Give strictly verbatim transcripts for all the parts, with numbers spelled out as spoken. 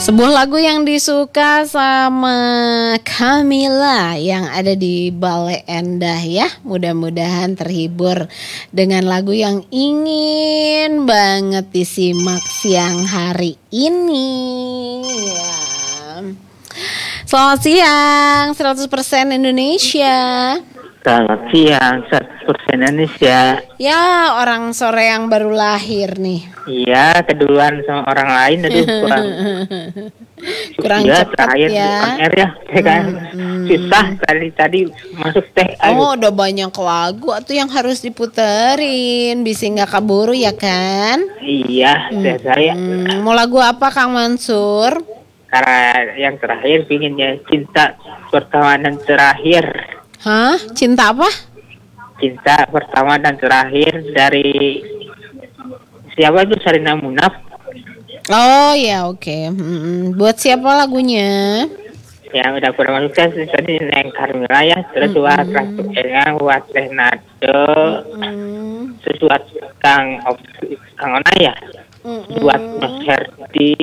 Sebuah lagu yang disuka sama Camila yang ada di Bale Endah ya. Mudah-mudahan terhibur dengan lagu yang ingin banget disimak siang hari ini ya. Selamat siang seratus persen Indonesia. Selamat siang seratus persen Indonesia. Ya, orang sore yang baru lahir nih. Iya, keduluan sama orang lain. Aduh, kurang kurang ya, cepat terakhir ya. R ya, ya kan? Hmm. Susah tadi tadi masuk teh. Oh, udah banyak lagu tuh yang harus diputerin, bisa nggak kaburu ya kan? Iya, Hmm. saya saya. Hmm. Mau lagu apa Kang Mansur? Karena yang terakhir pinginnya cinta pertama dan terakhir. Hah? Cinta apa? Cinta pertama dan terakhir dari siapa itu, Sherina Munaf. Oh ya, oke. Okay. Hmm. Buat siapa lagunya? Yang udah kurang masuk tes tadi Neng Carmila ya, terus buat Ratu Elang, buat Teh Nado, Mm-mm. terus buat Kang Op, Kang Ona ya, Mm-mm. buat Mas Herdi,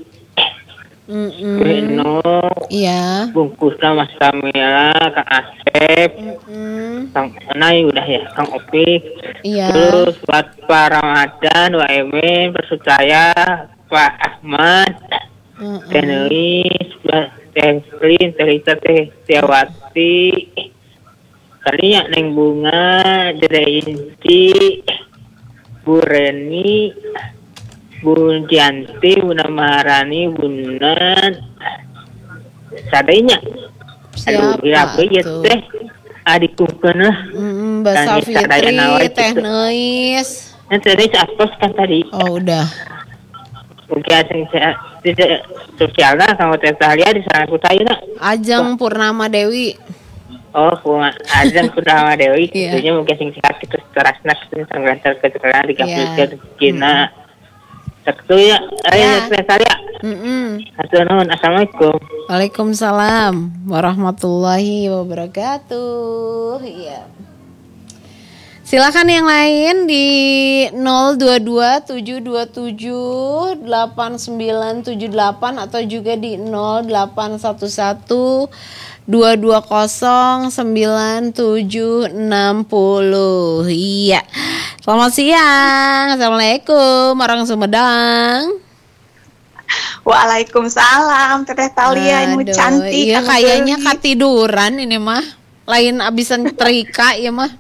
Reno, Iya. bungkusnya Mas Kamila, Kang Asep, Mm-mm. Kang Onai udah ya, Kang Opik, Iya. terus buat Pak Ramadan, Pak Emin, Persutaya, Pak Ahmad, Mm-mm. Teh Nulis, Teh Flin, Teh Rita, Teh Tiawati, kalinya Neng Bunga, Dede Inci, Bu Reni, Bu Janti, Bu Maharani, Bu Nan, sadainya. Aduh, Siapa ya tuh? teh adikukeun lah. Mm, Mbak Dan Safitri, sadayana wae Teh gitu. Neis. Nah, tadi apos kan tadi. Oh udah. Mungkin asing saya tidak sosialnya sama Teh Tahlia di sana kutayana. Ajeng Purnama Dewi. Oh, kuma azan Purnama Dewi, Iya. tentunya mungkin sing sakit terus terasna terus tanggal keterangan di kapilkan kina. Satu ya, ayo Teh Tahlia. Mm-mm. Hatur nuhun, assalamualaikum. Waalaikumsalam warahmatullahi wabarakatuh. Iya. Silakan yang lain di nol dua dua tujuh dua tujuh delapan sembilan tujuh delapan atau juga di nol delapan satu satu dua dua nol sembilan tujuh enam nol. Iya. Selamat siang. Assalamualaikum orang Sumedang. Waalaikumsalam, Teteh Thalia, ini cantik. Iya, kayaknya ketiduran ini mah. Lain abisan trika ya mah.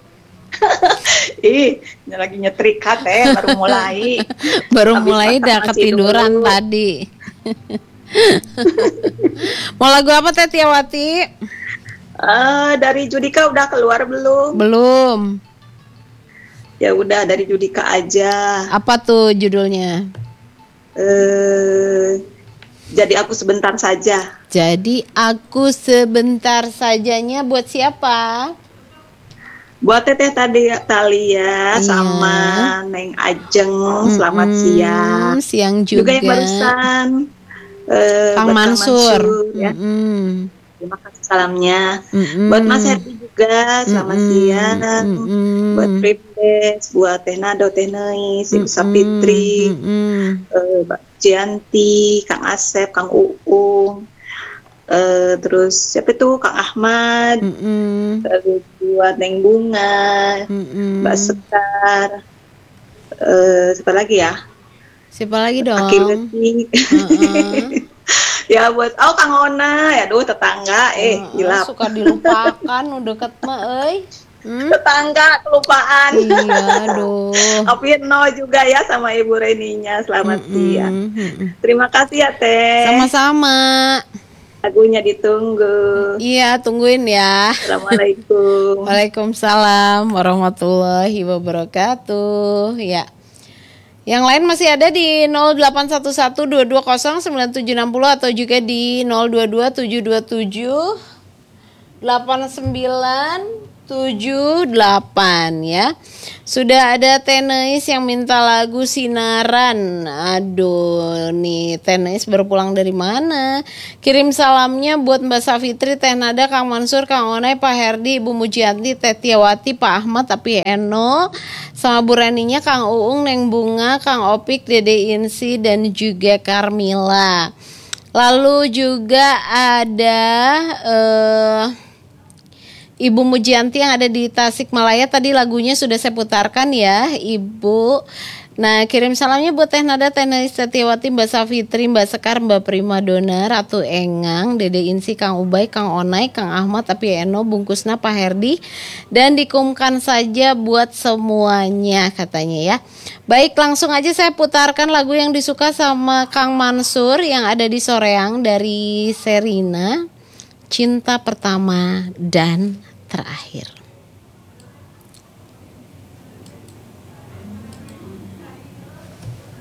Ih, ini lagi nyetrika teh, baru mulai. Baru Habis mulai makan dah nasi ketiduran dulu. tadi. Mau lagu apa Teh Tiawati? Eh, dari Judika udah keluar belum? Belum. Ya udah, dari Judika aja. Apa tuh judulnya? Eh, jadi aku sebentar saja. Jadi aku sebentar sajanya buat siapa? Buat Teteh tadi Thalia Iya. sama Neng Ajeng, selamat Mm-mm, siang. Siang juga. Juga yang barusan eh, Kang buat Mansur. ya. Mm-mm. Terima kasih salamnya. Mm-mm. Buat Mas Herdi juga, selamat Mm-mm. siang. Mm-mm. Buat Prives, buat Teh Nado, Teh Neis, Ibu Sapitri, Mm-mm. eh, Mbak Cianti, Kang Asep, Kang Uung, eh, terus siapa itu Kang Ahmad, Mm-mm. terus buat Neng Bunga, Mm-mm. Mbak Sekar, eh, siapa lagi ya? Siapa lagi dong? Aki Leti. Uh-uh. Ya buat oh Kang Ona, ya aduh tetangga, eh Uh-uh, gila. suka dilupakan, udah deket mah, euy. Hmm? Tetangga kelupaan. Iya, aduh. Apirno juga ya sama Ibu Reninya. Selamat Mm-mm, siang. mm-mm. Terima kasih ya Teh. Sama-sama. Lagunya ditunggu. Iya, tungguin ya. Assalamualaikum. Waalaikumsalam warahmatullahi wabarakatuh. Ya. Yang lain masih ada di nol delapan satu satu dua dua nol sembilan tujuh enam nol atau juga di nol dua dua tujuh dua tujuh delapan sembilan tujuh delapan ya. Sudah ada Teneis yang minta lagu Sinaran. Aduh, nih Teneis baru pulang dari mana? Kirim salamnya buat Mbak Safitri, Teh Nada, Kang Mansur, Kang Onai, Pak Herdi, Ibu Mujianti, Teh Tiawati, Pak Ahmad, tapi Eno, sama Bu Raninya, Kang Uung, Neng Bunga, Kang Opik, Dede Insi, dan juga Carmila. Lalu juga ada eh Ibu Mujianti yang ada di Tasikmalaya, tadi lagunya sudah saya putarkan ya Ibu. Nah, kirim salamnya buat Teh Nada, Teh Nais, Teh Tiawati, Mbak Safitri, Mbak Sekar, Mbak Primadona, Ratu Engang, Dede Insi, Kang Ubay, Kang Onai, Kang Ahmad, tapi Eno, Bungkusna, Pak Herdi, dan dikumkan saja buat semuanya katanya ya. Baik, langsung aja saya putarkan lagu yang disuka sama Kang Mansur yang ada di Soreang dari Serina, Cinta Pertama dan Terakhir.